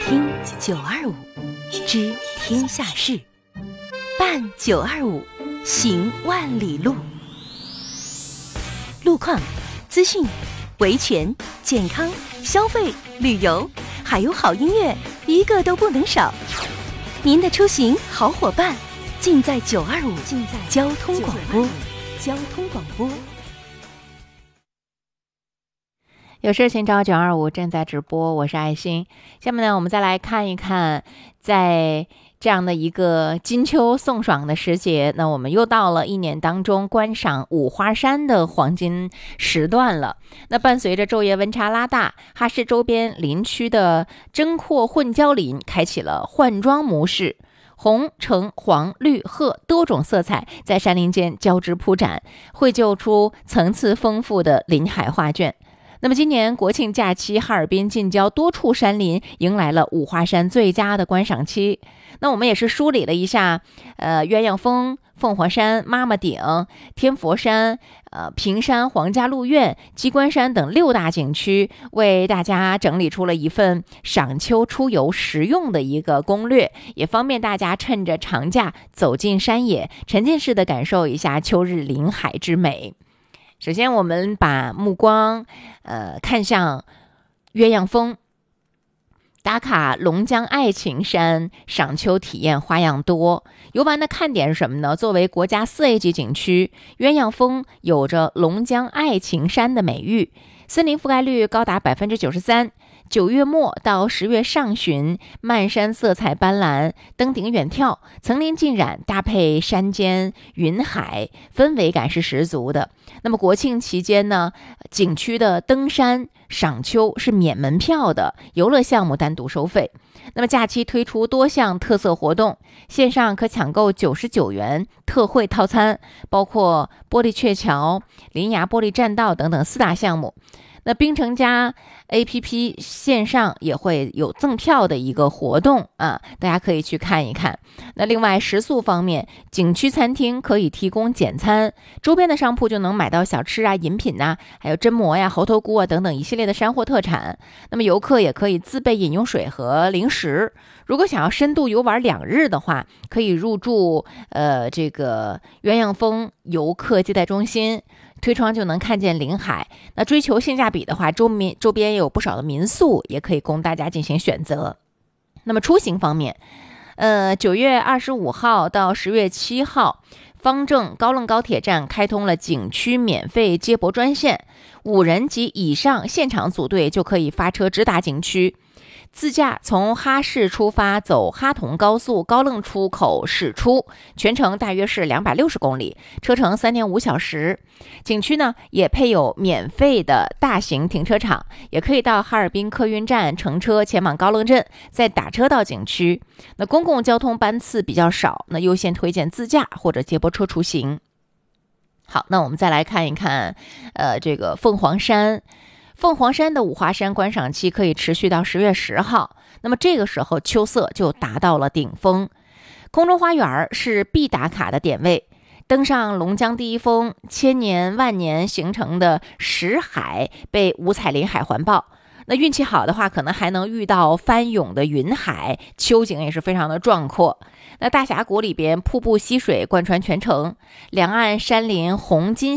听925，知天下事，办925，行万里路。路况、资讯、维权、健康、消费、旅游，还有好音乐，一个都不能少。您的出行好伙伴，尽在925，尽在交通广播。交通广播。 有事请找925，正在直播，我是爱心。下面呢，我们再来看一看，在这样的一个金秋送爽的时节，那我们又到了一年当中观赏五花山的黄金时段了。那伴随着昼夜温差拉大，哈市周边林区的针阔混交林开启了换装模式。红、橙、黄、绿、褐多种色彩在山林间交织铺展，绘就出层次丰富的林海画卷。那么今年国庆假期，哈尔滨近郊多处山林迎来了五花山最佳的观赏期。那我们也是梳理了一下，鸳鸯峰、凤凰山、妈妈顶、天佛山、平山皇家鹿苑、鸡冠山等6大景区，为大家整理出了一份赏秋出游实用的一个攻略，也方便大家趁着长假走进山野，沉浸式的感受一下秋日林海之美。首先我们把目光看向鸳鸯峰，打卡龙江爱情山，赏秋体验花样多。游玩的看点是什么呢？作为国家4A 级景区，鸳鸯峰有着龙江爱情山的美誉，森林覆盖率高达 93%。9月末到10月上旬，漫山色彩斑斓，登顶远眺，层林尽染，搭配山间云海，氛围感是十足的。那么国庆期间呢，景区的登山赏秋是免门票的，游乐项目单独收费。那么假期推出多项特色活动，线上可抢购99元特惠套餐，包括玻璃鹊桥、林崖玻璃栈道等等4大项目。那冰城家 APP 线上也会有赠票的一个活动啊，大家可以去看一看。那另外食宿方面，景区餐厅可以提供简餐，周边的商铺就能买到小吃啊、饮品啊，还有榛蘑呀、猴头菇啊等等一系列的山货特产。那么游客也可以自备饮用水和零食。如果想要深度游玩2日的话，可以入住这个鸳鸯峰游客接待中心。推窗就能看见林海。那追求性价比的话，周边也有不少的民宿，也可以供大家进行选择。那么出行方面，9月25号到10月7号，方正高楞高铁站开通了景区免费接驳专线，5人及以上现场组队就可以发车直达景区。自驾从哈市出发，走哈同高速高楞出口驶出，全程大约是260公里，车程3点5小时。景区呢也配有免费的大型停车场，也可以到哈尔滨客运站乘车前往高楞镇，再打车到景区。那公共交通班次比较少，那优先推荐自驾或者接驳车出行。好，那我们再来看一看这个凤凰山。凤凰山的五花山观赏期可以持续到10月10号，那么这个时候秋色就达到了顶峰。空中花园是必打卡的点位，登上龙江第一峰，千年万年形成的石海被五彩林海环抱。那运气好的话，可能还能遇到翻涌的云海，秋景也是非常的壮阔。那大峡谷里边瀑布溪水贯穿全程，两岸山林红金